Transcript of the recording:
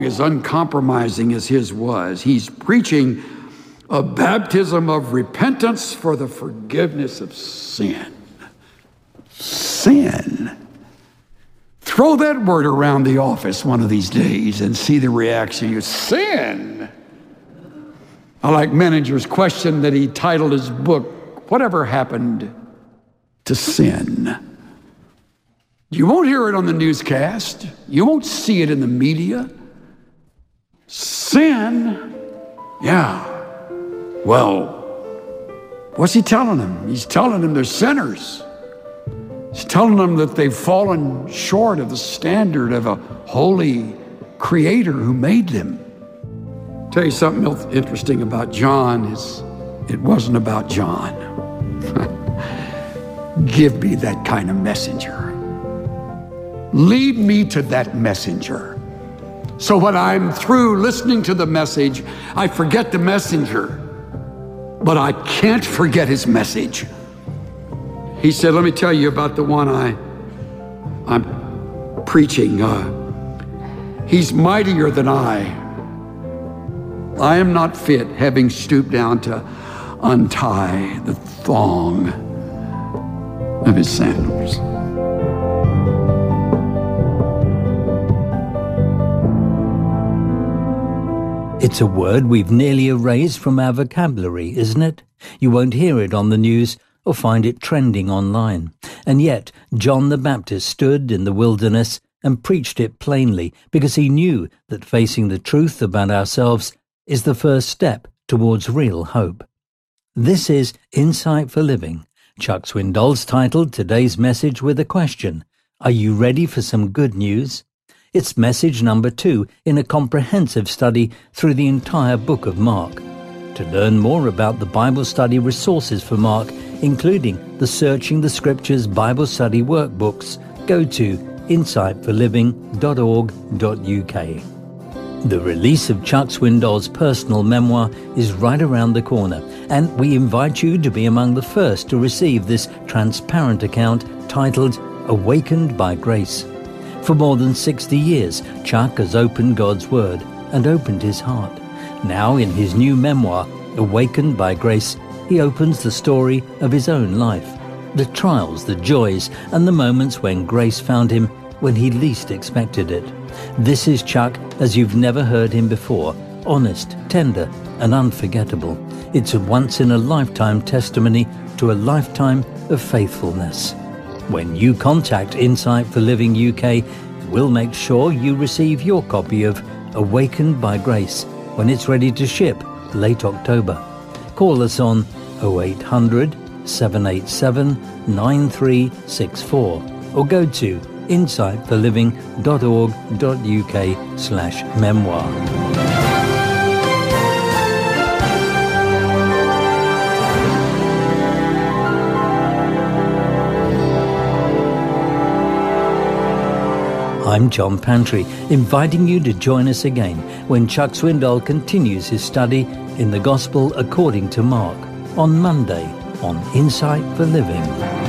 as uncompromising as his was, he's preaching a baptism of repentance for the forgiveness of sin. Sin. Throw that word around the office one of these days and see the reaction. You sin. I like Menninger's question that he titled his book, Whatever Happened to Sin? You won't hear it on the newscast. You won't see it in the media. Sin? Yeah. Well, what's he telling them? He's telling them they're sinners. He's telling them that they've fallen short of the standard of a holy creator who made them. I'll tell you something interesting about John is it wasn't about John. Give me that kind of messenger. Lead me to that messenger. So when I'm through listening to the message, I forget the messenger, but I can't forget his message. He said, let me tell you about the one I'm preaching. He's mightier than I. I am not fit, having stooped down to untie the thong of his sandals. It's a word we've nearly erased from our vocabulary, isn't it? You won't hear it on the news or find it trending online. And yet, John the Baptist stood in the wilderness and preached it plainly because he knew that facing the truth about ourselves is the first step towards real hope. This is Insight for Living. Chuck Swindoll's titled today's message with a question. Are you ready for some good news? It's message number 2 in a comprehensive study through the entire book of Mark. To learn more about the Bible study resources for Mark, including the Searching the Scriptures Bible Study workbooks, go to insightforliving.org.uk. The release of Chuck Swindoll's personal memoir is right around the corner, and we invite you to be among the first to receive this transparent account titled Awakened by Grace. For more than 60 years, Chuck has opened God's Word and opened his heart. Now, in his new memoir, Awakened by Grace, he opens the story of his own life, the trials, the joys, and the moments when grace found him when he least expected it. This is Chuck as you've never heard him before, honest, tender, and unforgettable. It's a once-in-a-lifetime testimony to a lifetime of faithfulness. When you contact Insight for Living UK, we'll make sure you receive your copy of Awakened by Grace when it's ready to ship late October. Call us on 0800 787 9364 or go to insightforliving.org.uk/memoir. I'm John Pantry, inviting you to join us again when Chuck Swindoll continues his study in the Gospel according to Mark on Monday on Insight for Living.